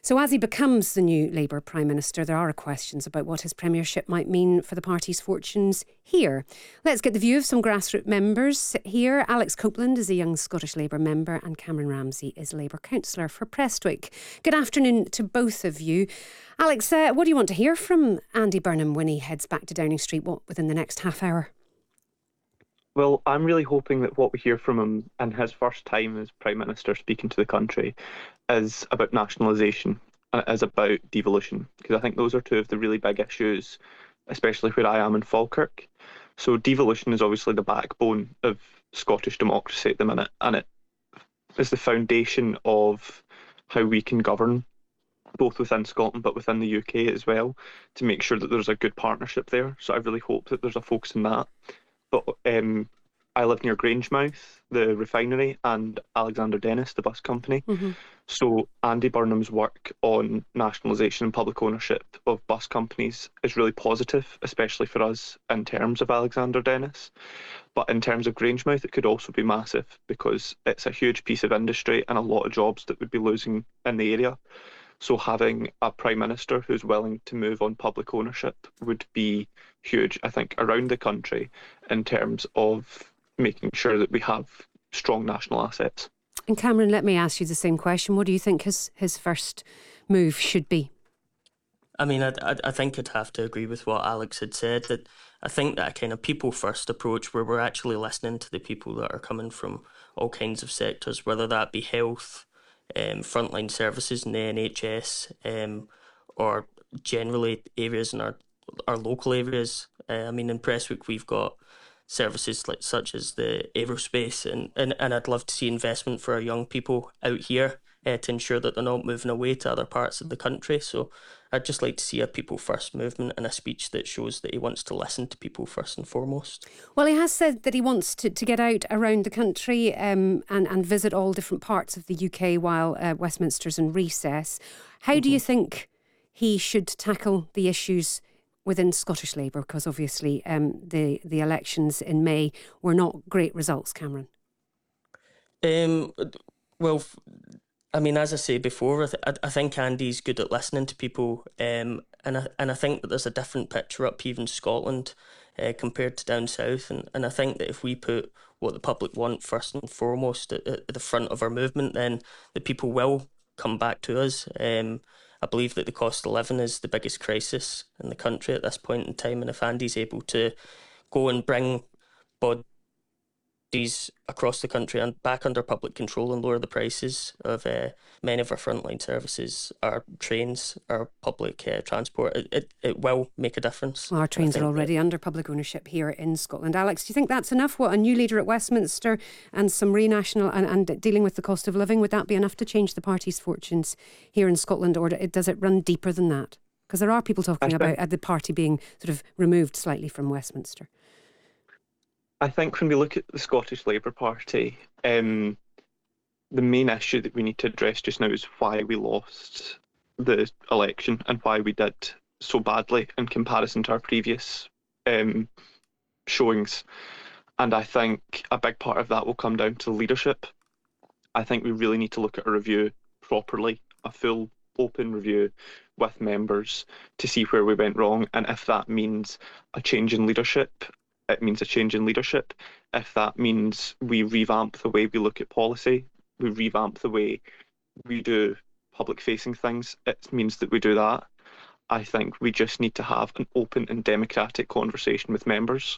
So as he becomes the new Labour Prime Minister, there are questions about what his premiership might mean for the party's fortunes here. Let's get the view of some grassroots members here. Alex Copeland is a young Scottish Labour member and Cameron Ramsey is Labour councillor for Prestwick. Good afternoon to both of you. Alex, what do you want to hear from Andy Burnham when he heads back to Downing Street within the next half hour? Well, I'm really hoping that what we hear from him in his first time as Prime Minister speaking to the country is about nationalisation and it is about devolution, because I think those are two of the really big issues, especially where I am in Falkirk. So devolution is obviously the backbone of Scottish democracy at the minute, and it is the foundation of how we can govern, both within Scotland but within the UK as well, to make sure that there's a good partnership there. So I really hope that there's a focus on that. But I live near Grangemouth, the refinery, and Alexander Dennis, the bus company. So Andy Burnham's work on nationalisation and public ownership of bus companies is really positive, especially for us in terms of Alexander Dennis. But in terms of Grangemouth, it could also be massive because it's a huge piece of industry and a lot of jobs that would be losing in the area. So having a Prime Minister who's willing to move on public ownership would be huge, I think, around the country in terms of making sure that we have strong national assets. And Cameron, let me ask you the same question. What do you think his first move should be? I mean, I think I'd have to agree with what Alex had said, that I think that a kind of people-first approach where we're actually listening to the people that are coming from all kinds of sectors, whether that be health, frontline services in the NHS, or generally areas in our local areas. I mean, in Prestwick we've got services such as the aerospace, and I'd love to see investment for our young people out here to ensure that they're not moving away to other parts of the country. So I'd just like to see a people first movement and a speech that shows that he wants to listen to people first and foremost. Well, he has said that he wants to get out around the country and visit all different parts of the UK while Westminster's in recess. How do you think he should tackle the issues within Scottish Labour? Because obviously the elections in May were not great results, Cameron. Well, I mean, as I say before, I think Andy's good at listening to people, and I think that there's a different picture up here in Scotland compared to down south, and I think that if we put what the public want first and foremost at the front of our movement, then the people will come back to us. I believe that the cost of living is the biggest crisis in the country at this point in time, and if Andy's able to go and bring bodies across the country and back under public control and lower the prices of many of our frontline services, our trains, our public transport, it will make a difference. Well, our trains are already under public ownership here in Scotland. Alex, do you think that's enough? What, a new leader at Westminster and some renational and dealing with the cost of living, would that be enough to change the party's fortunes here in Scotland, or does it run deeper than that? Because there are people talking about the party being sort of removed slightly from Westminster. I think when we look at the Scottish Labour Party, the main issue that we need to address just now is why we lost the election and why we did so badly in comparison to our previous showings. And I think a big part of that will come down to leadership. I think we really need to look at a review properly, a full open review with members to see where we went wrong, and if that means a change in leadership, it means a change in leadership. If that means we revamp the way we look at policy, we revamp the way we do public-facing things, it means that we do that. I think we just need to have an open and democratic conversation with members.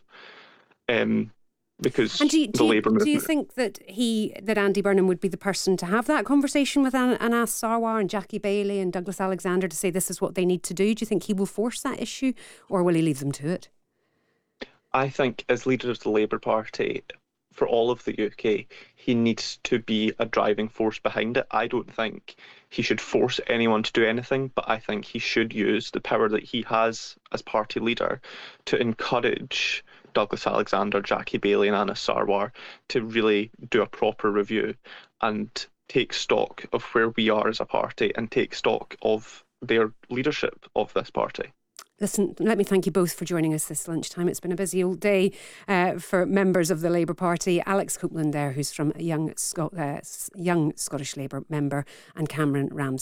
Because the Labour movement... Do you think that Andy Burnham would be the person to have that conversation with Anas Sarwar and Jackie Baillie and Douglas Alexander to say this is what they need to do? Do you think he will force that issue, or will he leave them to it? I think as leader of the Labour Party, for all of the UK, he needs to be a driving force behind it. I don't think he should force anyone to do anything, but I think he should use the power that he has as party leader to encourage Douglas Alexander, Jackie Baillie and Anas Sarwar to really do a proper review and take stock of where we are as a party and take stock of their leadership of this party. Listen, let me thank you both for joining us this lunchtime. It's been a busy old day for members of the Labour Party. Alex Copeland there, who's from a young Scottish Labour member, and Cameron Ramsey.